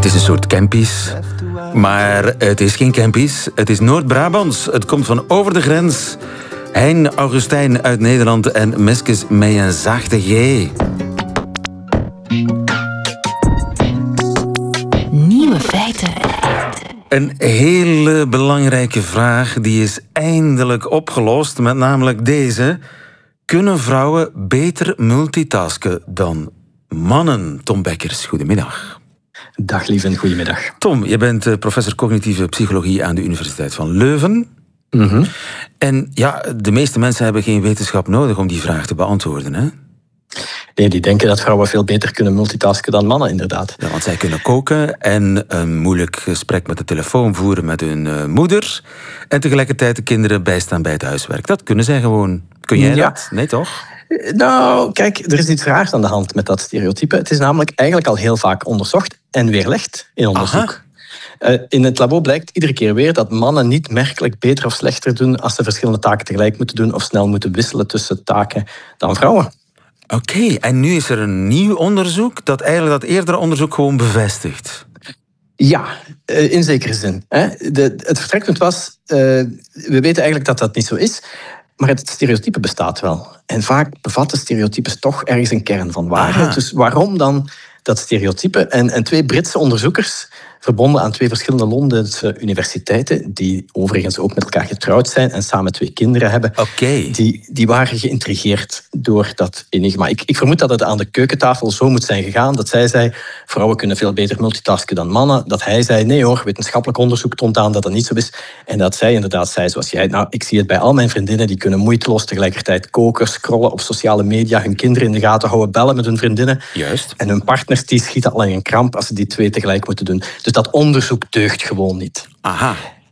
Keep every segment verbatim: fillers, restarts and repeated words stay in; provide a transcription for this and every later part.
is een soort Kempies. Maar het is geen Kempies. Het is Noord-Brabants. Het komt van over de grens. Hein Augustijn uit Nederland en Meskes met een zachte G. Nieuwe feiten. Een hele belangrijke vraag die is eindelijk opgelost, met namelijk deze. Kunnen vrouwen beter multitasken dan mannen? Tom Bekkers, goedemiddag. Dag lieve en goedemiddag. Tom, je bent professor cognitieve psychologie aan de Universiteit van Leuven. Mm-hmm. En ja, de meeste mensen hebben geen wetenschap nodig om die vraag te beantwoorden, hè? Nee, die denken dat vrouwen veel beter kunnen multitasken dan mannen, inderdaad. Ja, want zij kunnen koken en een moeilijk gesprek met de telefoon voeren met hun uh, moeder. En tegelijkertijd de kinderen bijstaan bij het huiswerk. Dat kunnen zij gewoon. Kun jij Ja. dat? Nee, toch? Nou, kijk, er is iets raars aan de hand met dat stereotype. Het is namelijk eigenlijk al heel vaak onderzocht en weerlegd in onderzoek. Uh, in het labo blijkt iedere keer weer dat mannen niet merkelijk beter of slechter doen als ze verschillende taken tegelijk moeten doen of snel moeten wisselen tussen taken dan vrouwen. Oké, okay, en nu is er een nieuw onderzoek dat eigenlijk dat eerdere onderzoek gewoon bevestigt. Ja, in zekere zin. De, het vertrekpunt was, uh, we weten eigenlijk dat dat niet zo is, maar het stereotype bestaat wel. En vaak bevatten stereotypes toch ergens een kern van waarheid. Aha. Dus waarom dan dat stereotype? En, en twee Britse onderzoekers, verbonden aan twee verschillende Londense universiteiten, die overigens ook met elkaar getrouwd zijn en samen twee kinderen hebben, okay. die, die waren geïntrigeerd door dat enigma. Ik, ik vermoed dat het aan de keukentafel zo moet zijn gegaan, dat zij zei, vrouwen kunnen veel beter multitasken dan mannen. Dat hij zei, nee hoor, wetenschappelijk onderzoek toont aan dat dat niet zo is. En dat zij inderdaad zei, zoals jij, nou, ik zie het bij al mijn vriendinnen, die kunnen moeiteloos tegelijkertijd koken, scrollen op sociale media, hun kinderen in de gaten houden, bellen met hun vriendinnen. Juist. En hun partners die schieten al in een kramp als ze die twee tegelijk moeten doen. Dus dat onderzoek deugt gewoon niet. Aha.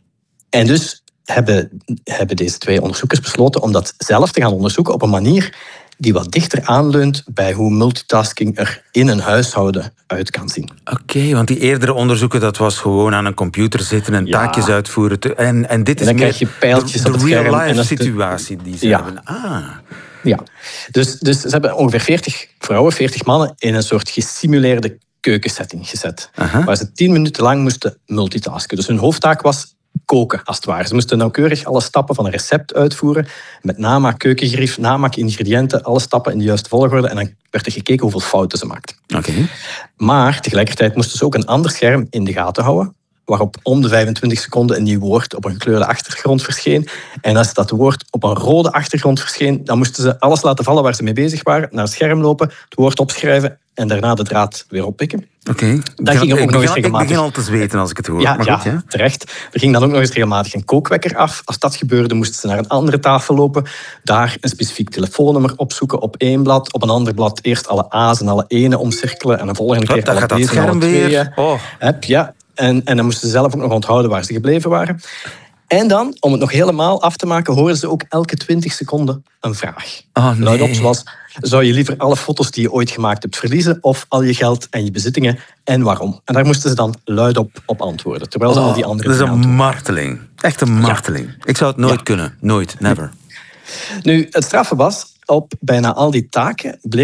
En dus hebben, hebben deze twee onderzoekers besloten om dat zelf te gaan onderzoeken op een manier die wat dichter aanleunt bij hoe multitasking er in een huishouden uit kan zien. Oké, okay, want die eerdere onderzoeken, dat was gewoon aan een computer zitten en Ja. taakjes uitvoeren. Te, en, en dit En is dan meer krijg je pijltjes de, op de het scherm. real-life en situatie die ze Ja. hebben. Ah. Ja, dus, dus ze hebben ongeveer veertig vrouwen, veertig mannen in een soort gesimuleerde keukensetting gezet. Aha. Waar ze tien minuten lang moesten multitasken. Dus hun hoofdtaak was koken, als het ware. Ze moesten nauwkeurig alle stappen van een recept uitvoeren. Met namaak keukengerief, namaak ingrediënten, alle stappen in de juiste volgorde. En dan werd er gekeken hoeveel fouten ze maakten. Okay. Maar tegelijkertijd moesten ze ook een ander scherm in de gaten houden, waarop om de vijfentwintig seconden een nieuw woord op een gekleurde achtergrond verscheen. En als dat woord op een rode achtergrond verscheen, dan moesten ze alles laten vallen waar ze mee bezig waren, naar het scherm lopen, het woord opschrijven en daarna de draad weer oppikken. Oké. Okay. Dat ging er ook nog eens regelmatig. Ik begin al te zweten als ik het hoor. Ja, maar ja, goed, ja, terecht. Er ging dan ook nog eens regelmatig een kookwekker af. Als dat gebeurde, moesten ze naar een andere tafel lopen, daar een specifiek telefoonnummer opzoeken op één blad, op een ander blad eerst alle A's en alle E'en omcirkelen en de volgende keer dan alle gaat dat B's en alle scherm weer. tweeën. Oh. Heb, ja. En, en dan moesten ze zelf ook nog onthouden waar ze gebleven waren. En dan, om het nog helemaal af te maken, hoorden ze ook elke twintig seconden een vraag. Oh, nee. Luidop zoals, zou je liever alle foto's die je ooit gemaakt hebt verliezen of al je geld en je bezittingen en waarom? En daar moesten ze dan luidop op antwoorden, terwijl ze Oh, al die andere dat is dingen een antwoorden. marteling. Echt een marteling. Ja. Ik zou het nooit Ja. kunnen. Nooit. Never. Nu, het straffe was, op bijna al die taken bleek